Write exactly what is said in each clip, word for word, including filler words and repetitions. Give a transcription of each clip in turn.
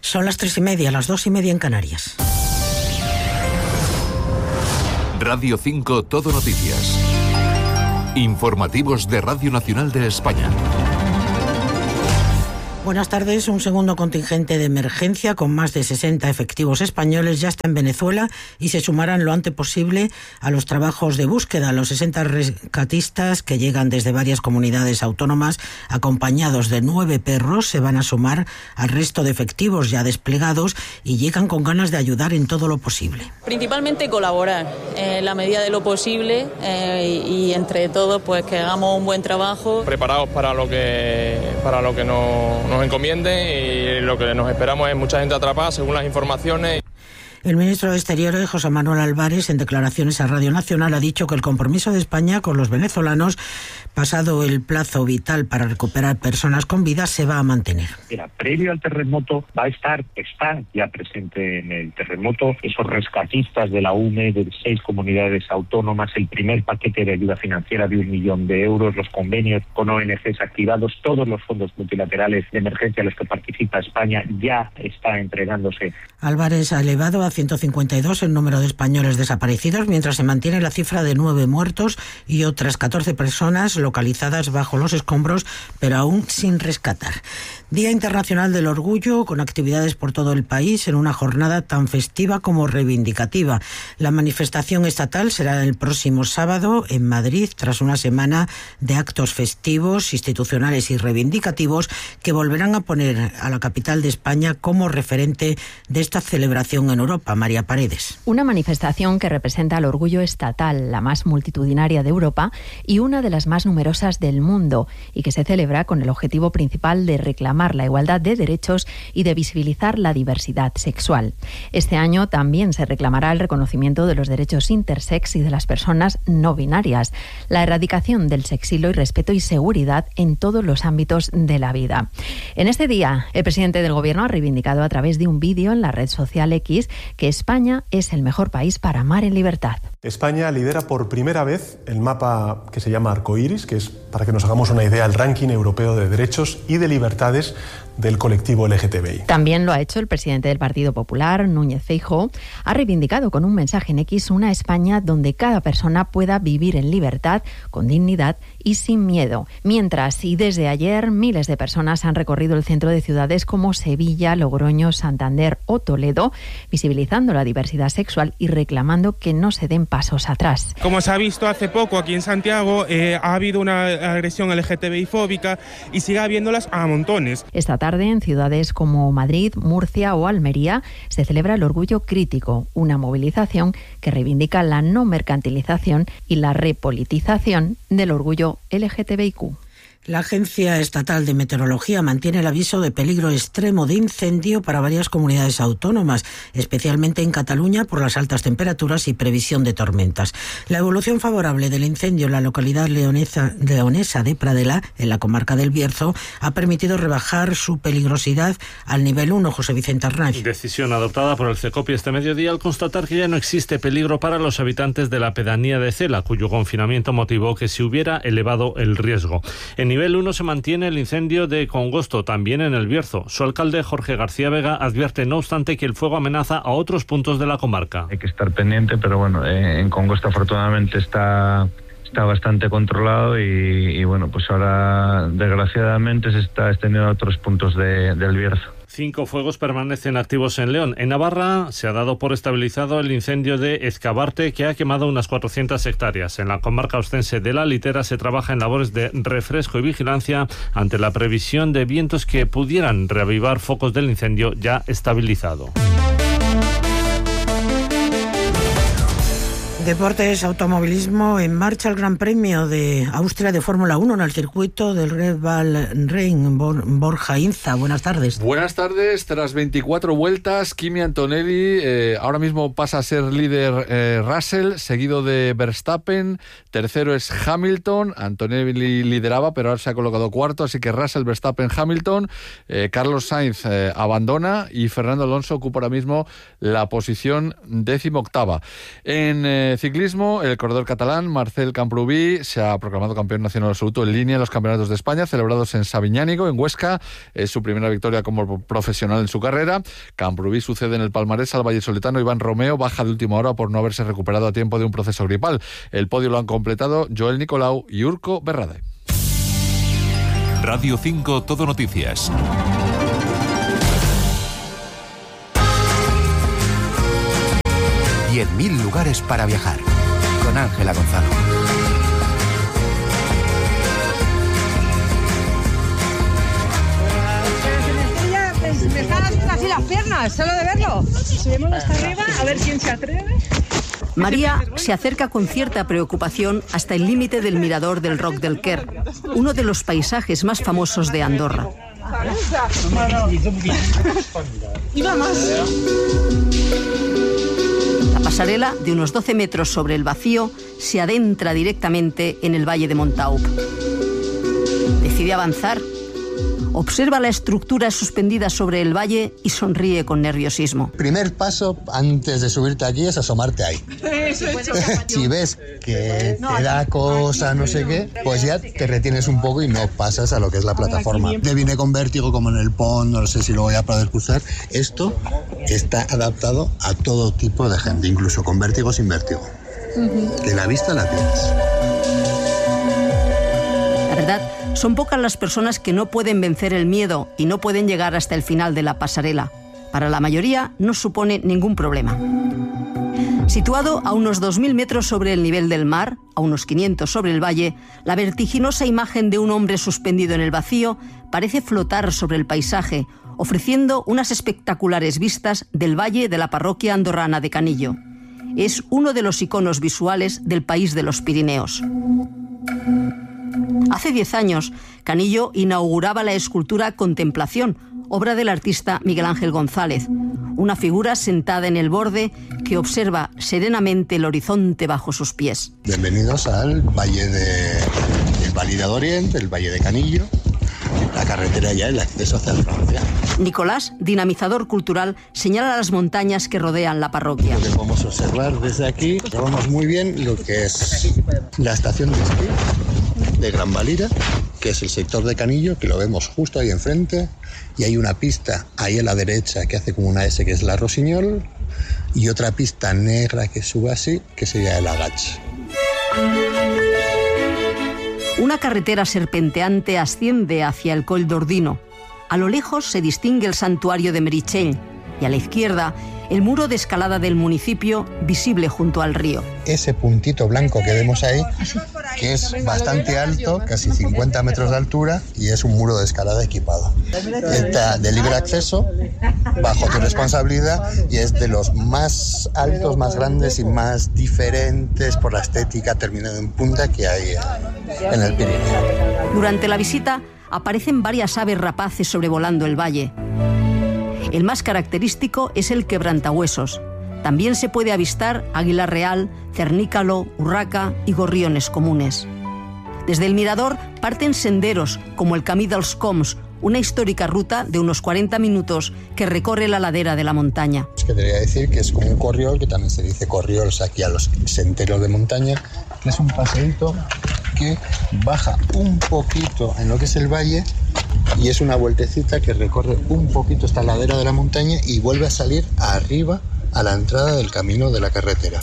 Son las tres y media, las dos y media en Canarias. Radio cinco Todo Noticias. Informativos de Radio Nacional de España. Buenas tardes. Un segundo contingente de emergencia con más de sesenta efectivos españoles ya está en Venezuela y se sumarán lo antes posible a los trabajos de búsqueda. Los sesenta rescatistas que llegan desde varias comunidades autónomas acompañados de nueve perros se van a sumar al resto de efectivos ya desplegados y llegan con ganas de ayudar en todo lo posible. Principalmente colaborar en la medida de lo posible eh, y entre todos pues que hagamos un buen trabajo. Preparados para lo que, para lo que nos nos encomienden y lo que nos esperamos es mucha gente atrapada según las informaciones. El ministro de Exteriores, José Manuel Álvarez, en declaraciones a Radio Nacional, ha dicho que el compromiso de España con los venezolanos, pasado el plazo vital para recuperar personas con vida, se va a mantener. Mira, previo al terremoto va a estar, está ya presente en el terremoto, esos rescatistas de la U M E, de seis comunidades autónomas, el primer paquete de ayuda financiera de un millón de euros, los convenios con O N Ges activados, todos los fondos multilaterales de emergencia en los que participa España ya está entregándose. Álvarez ha elevado a ciento cincuenta y dos el número de españoles desaparecidos, mientras se mantiene la cifra de nueve muertos y otras catorce personas localizadas bajo los escombros, pero aún sin rescatar. Día Internacional del Orgullo, con actividades por todo el país en una jornada tan festiva como reivindicativa. La manifestación estatal será el próximo sábado en Madrid, tras una semana de actos festivos, institucionales y reivindicativos que volverán a poner a la capital de España como referente de esta celebración en Europa. María Paredes. Una manifestación que representa el orgullo estatal, la más multitudinaria de Europa y una de las más numerosas del mundo, y que se celebra con el objetivo principal de reclamar la igualdad de derechos y de visibilizar la diversidad sexual. Este año también se reclamará el reconocimiento de los derechos intersex y de las personas no binarias, la erradicación del sexismo y respeto y seguridad en todos los ámbitos de la vida. En este día, el presidente del Gobierno ha reivindicado a través de un vídeo en la red social X que España es el mejor país para amar en libertad. España lidera por primera vez el mapa que se llama Arcoiris, que es, para que nos hagamos una idea, el ranking europeo de derechos y de libertades del colectivo L G T B I. También lo ha hecho el presidente del Partido Popular, Núñez Feijóo. Ha reivindicado con un mensaje en X una España donde cada persona pueda vivir en libertad, con dignidad y sin miedo. Mientras, y desde ayer, miles de personas han recorrido el centro de ciudades como Sevilla, Logroño, Santander o Toledo, visibilizando la diversidad sexual y reclamando que no se den pasos atrás. Como se ha visto hace poco aquí en Santiago, eh, ha habido una agresión L G T B I fóbica y sigue habiéndolas a montones. Esta tarde, en ciudades como Madrid, Murcia o Almería, se celebra el Orgullo Crítico, una movilización que reivindica la no mercantilización y la repolitización del orgullo L G T B I Q. La Agencia Estatal de Meteorología mantiene el aviso de peligro extremo de incendio para varias comunidades autónomas, especialmente en Cataluña por las altas temperaturas y previsión de tormentas. La evolución favorable del incendio en la localidad leonesa, leonesa de Pradela, en la comarca del Bierzo, ha permitido rebajar su peligrosidad al nivel uno. José Vicente Arnaiz. Decisión adoptada por el CECOPI este mediodía al constatar que ya no existe peligro para los habitantes de la pedanía de Cela, cuyo confinamiento motivó que se hubiera elevado el riesgo. En nivel uno se mantiene el incendio de Congosto, también en el Bierzo. Su alcalde, Jorge García Vega, advierte, no obstante, que el fuego amenaza a otros puntos de la comarca. Hay que estar pendiente, pero bueno, eh, en Congosto afortunadamente está... está bastante controlado y, y bueno, pues ahora desgraciadamente se está extendiendo a otros puntos de, del Bierzo. Cinco fuegos permanecen activos en León. En Navarra se ha dado por estabilizado el incendio de Ezcabarte, que ha quemado unas cuatrocientas hectáreas. En la comarca ostense de la Litera se trabaja en labores de refresco y vigilancia ante la previsión de vientos que pudieran reavivar focos del incendio ya estabilizado. Deportes, automovilismo, en marcha el Gran Premio de Austria de Fórmula uno en el circuito del Red Bull Ring. Borja Inza, buenas tardes. Buenas tardes. Tras veinticuatro vueltas, Kimi Antonelli eh, ahora mismo pasa a ser líder eh, Russell, seguido de Verstappen. Tercero es Hamilton. Antonelli lideraba, pero ahora se ha colocado cuarto, así que Russell, Verstappen, Hamilton. Eh, Carlos Sainz eh, abandona y Fernando Alonso ocupa ahora mismo la posición décimo octava. En eh, eh, ciclismo, el corredor catalán Marcel Camprubí se ha proclamado campeón nacional absoluto en línea en los campeonatos de España celebrados en Sabiñánigo, en Huesca. Es su primera victoria como profesional en su carrera. Camprubí sucede en el palmarés al vallisoletano Iván Romeo, baja de última hora por no haberse recuperado a tiempo de un proceso gripal. El podio lo han completado Joel Nicolau y Urko Berrade. Radio cinco Todo Noticias. diez mil lugares para viajar. Con Ángela Gonzalo. Me están haciendo así las piernas, solo de verlo. Subimos hasta arriba a ver quién se atreve. María se acerca con cierta preocupación hasta el límite del mirador del Roc del Quer, uno de los paisajes más famosos de Andorra. Y vamos. La pasarela, de unos doce metros sobre el vacío, se adentra directamente en el valle de Montaup. Decide avanzar. Observa la estructura suspendida sobre el valle y sonríe con nerviosismo. Primer paso antes de subirte aquí es asomarte ahí. Si ves que te da cosa, no sé qué, pues ya te retienes un poco y no pasas a lo que es la plataforma. Te viene con vértigo como en el pont, no sé si lo voy a poder cruzar. Esto está adaptado a todo tipo de gente, incluso con vértigo o sin vértigo. Que la vista la tienes. La verdad, son pocas las personas que no pueden vencer el miedo y no pueden llegar hasta el final de la pasarela. Para la mayoría no supone ningún problema. Situado a unos dos mil metros sobre el nivel del mar, a unos quinientos sobre el valle, la vertiginosa imagen de un hombre suspendido en el vacío parece flotar sobre el paisaje, ofreciendo unas espectaculares vistas del valle de la parroquia andorrana de Canillo. Es uno de los iconos visuales del país de los Pirineos. Hace diez años, Canillo inauguraba la escultura Contemplación, obra del artista Miguel Ángel González, una figura sentada en el borde que observa serenamente el horizonte bajo sus pies. Bienvenidos al Valle de, del Valle de Oriente, el Valle de Canillo, la carretera ya, el acceso hacia Francia. Nicolás, dinamizador cultural, señala las montañas que rodean la parroquia. Lo que podemos observar desde aquí, vemos muy bien lo que es la estación de esquí de Gran Valira, que es el sector de Canillo, que lo vemos justo ahí enfrente, y hay una pista ahí a la derecha que hace como una S, que es la Rosiñol, y otra pista negra que sube así, que sería el Agach. Una carretera serpenteante asciende hacia el Coll d'Ordino. A lo lejos se distingue el santuario de Meritxell y a la izquierda el muro de escalada del municipio visible junto al río. Ese puntito blanco que vemos ahí, que es bastante alto, casi cincuenta metros de altura, y es un muro de escalada equipado. Está de libre acceso, bajo tu responsabilidad, y es de los más altos, más grandes y más diferentes por la estética terminada en punta que hay en el Pirineo. Durante la visita aparecen varias aves rapaces sobrevolando el valle. El más característico es el quebrantahuesos. También se puede avistar águila real, cernícalo, urraca y gorriones comunes. Desde el mirador parten senderos como el Camí dels Coms, una histórica ruta de unos cuarenta minutos que recorre la ladera de la montaña. Es que debería decir que es como un corriol, que también se dice corriols aquí a los senderos de montaña, que es un paseíto que baja un poquito en lo que es el valle y es una vueltecita que recorre un poquito esta ladera de la montaña y vuelve a salir arriba a la entrada del camino de la carretera.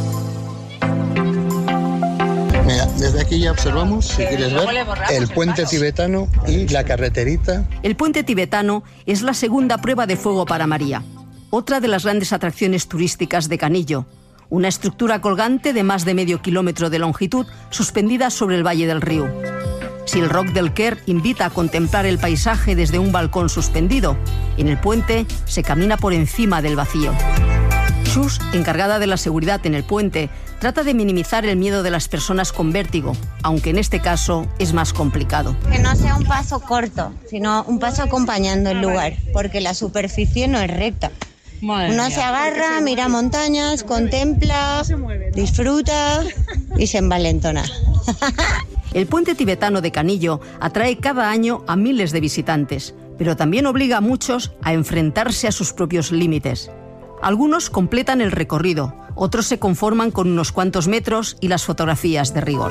Mira, desde aquí ya observamos, si quieres ver, el puente tibetano y la carreterita. El puente tibetano es la segunda prueba de fuego para María, otra de las grandes atracciones turísticas de Canillo. Una estructura colgante de más de medio kilómetro de longitud suspendida sobre el valle del Riu. Si el Roc del Quer invita a contemplar el paisaje desde un balcón suspendido, en el puente se camina por encima del vacío. Xus, encargada de la seguridad en el puente, trata de minimizar el miedo de las personas con vértigo, aunque en este caso es más complicado. Que no sea un paso corto, sino un paso acompañando el lugar, porque la superficie no es recta. Uno se agarra, mira montañas, contempla, disfruta y se envalentona. El puente tibetano de Canillo atrae cada año a miles de visitantes, pero también obliga a muchos a enfrentarse a sus propios límites. Algunos completan el recorrido, Otros se conforman con unos cuantos metros y las fotografías de rigor.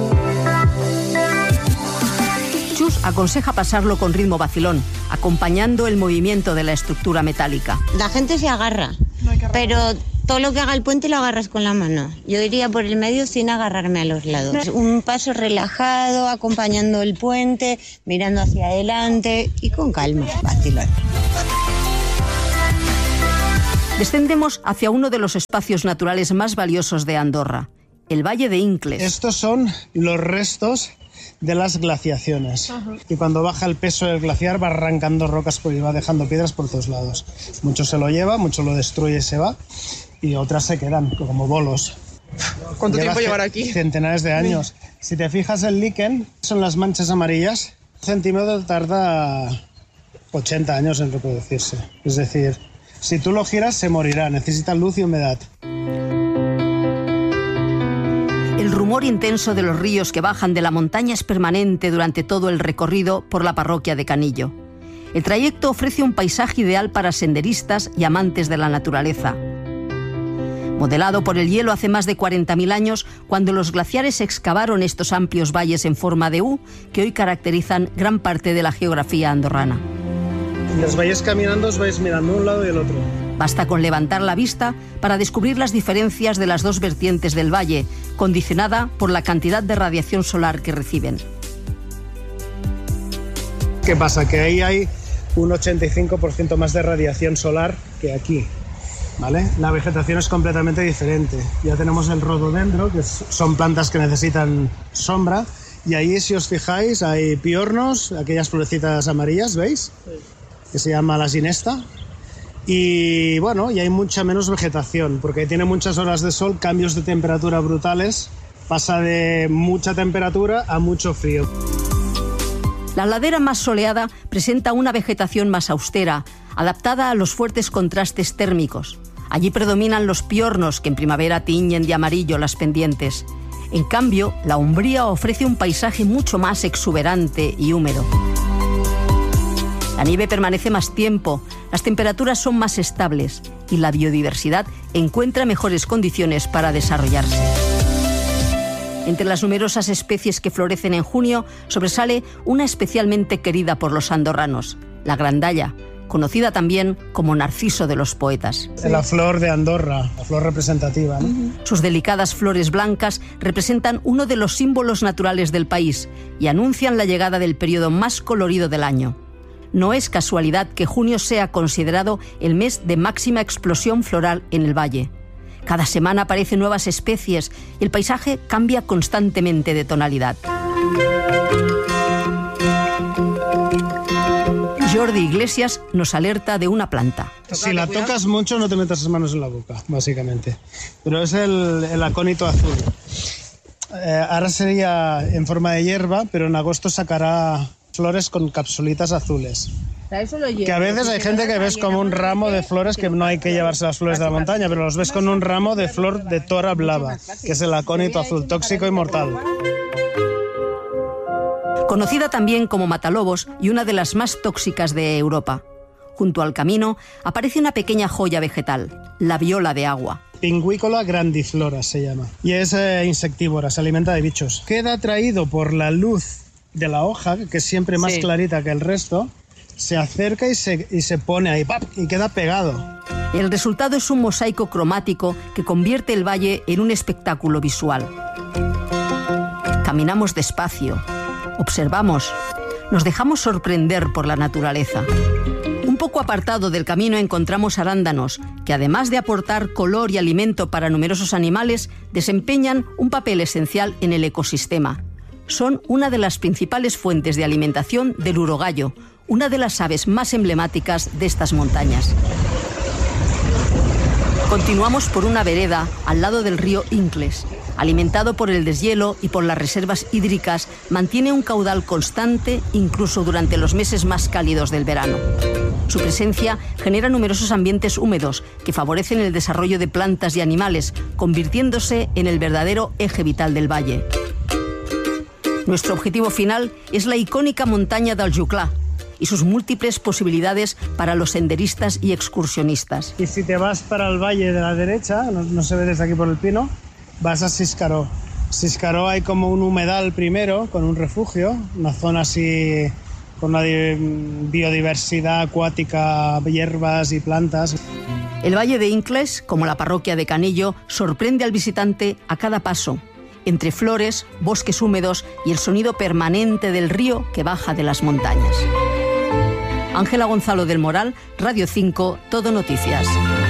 Chus aconseja pasarlo con ritmo vacilón, acompañando el movimiento de la estructura metálica. La gente se agarra, pero todo lo que haga el puente lo agarras con la mano. Yo iría por el medio sin agarrarme a los lados. Un paso relajado, acompañando el puente, mirando hacia adelante y con calma, vacilón. Descendemos hacia uno de los espacios naturales más valiosos de Andorra, el Valle de Incles. Estos son los restos de las glaciaciones. Ajá. Y cuando baja el peso del glaciar va arrancando rocas por y va dejando piedras por todos lados. Mucho se lo lleva, mucho lo destruye y se va, y otras se quedan como bolos. ¿Cuánto Lleva tiempo llevará aquí? Centenares de años. Si te fijas el líquen, son las manchas amarillas. Un centímetro tarda ochenta años en reproducirse. Es decir, si tú lo giras se morirá, necesita luz y humedad. El rumor intenso de los ríos que bajan de la montaña es permanente durante todo el recorrido por la parroquia de Canillo. El trayecto ofrece un paisaje ideal para senderistas y amantes de la naturaleza. Modelado por el hielo hace más de cuarenta mil años, cuando los glaciares excavaron estos amplios valles en forma de U, que hoy caracterizan gran parte de la geografía andorrana. Los vais caminando, os vais mirando un lado y el otro. Basta con levantar la vista para descubrir las diferencias de las dos vertientes del valle, condicionada por la cantidad de radiación solar que reciben. ¿Qué pasa? Que ahí hay un ochenta y cinco por ciento más de radiación solar que aquí, ¿vale? La vegetación es completamente diferente. Ya tenemos el rododendro, que son plantas que necesitan sombra, y ahí, si os fijáis, hay piornos, aquellas florecitas amarillas, ¿veis? Que se llama la ginesta. Y bueno, y hay mucha menos vegetación, porque tiene muchas horas de sol, cambios de temperatura brutales, pasa de mucha temperatura a mucho frío. La ladera más soleada presenta una vegetación más austera, adaptada a los fuertes contrastes térmicos. Allí predominan los piornos, que en primavera tiñen de amarillo las pendientes. En cambio, la Umbría ofrece un paisaje mucho más exuberante y húmedo. La nieve permanece más tiempo, las temperaturas son más estables y la biodiversidad encuentra mejores condiciones para desarrollarse. Entre las numerosas especies que florecen en junio, sobresale una especialmente querida por los andorranos, la grandalla, conocida también como narciso de los poetas. La flor de Andorra, la flor representativa, ¿no? Sus delicadas flores blancas representan uno de los símbolos naturales del país y anuncian la llegada del periodo más colorido del año. No es casualidad que junio sea considerado el mes de máxima explosión floral en el valle. Cada semana aparecen nuevas especies y el paisaje cambia constantemente de tonalidad. Jordi Iglesias nos alerta de una planta. Si la tocas mucho, no te metas las manos en la boca, básicamente. Pero es el, el acónito azul. Eh, ahora sería en forma de hierba, pero en agosto sacará flores con capsulitas azules. Que a veces hay gente que ves como un ramo de flores, que no hay que llevarse las flores de la montaña, pero los ves con un ramo de flor de tora blava, que es el acónito azul, tóxico y mortal. Conocida también como matalobos y una de las más tóxicas de Europa. Junto al camino aparece una pequeña joya vegetal, la viola de agua. Pinguícola grandiflora se llama, y es eh, insectívora, se alimenta de bichos. Queda atraído por la luz de la hoja, que es siempre más sí. clarita que el resto, se acerca y se, y se pone ahí, ¡pap!, y queda pegado. El resultado es un mosaico cromático que convierte el valle en un espectáculo visual. Caminamos despacio, observamos, nos dejamos sorprender por la naturaleza. Un poco apartado del camino encontramos arándanos, que además de aportar color y alimento para numerosos animales, desempeñan un papel esencial en el ecosistema. Son una de las principales fuentes de alimentación del urogallo, una de las aves más emblemáticas de estas montañas. Continuamos por una vereda al lado del río Incles. Alimentado por el deshielo y por las reservas hídricas, mantiene un caudal constante incluso durante los meses más cálidos del verano. Su presencia genera numerosos ambientes húmedos que favorecen el desarrollo de plantas y animales, convirtiéndose en el verdadero eje vital del valle. Nuestro objetivo final es la icónica montaña del Juclà. y sus múltiples posibilidades para los senderistas y excursionistas. Y si te vas para el valle de la derecha, no, no se ve desde aquí por el Pino, vas a Siscaró. Siscaró hay como un humedal primero, con un refugio, una zona así con una biodiversidad acuática, hierbas y plantas. El Valle de Inclés, como la parroquia de Canillo, sorprende al visitante a cada paso, entre flores, bosques húmedos y el sonido permanente del río que baja de las montañas. Ángela Gonzalo del Moral, Radio cinco, Todo Noticias.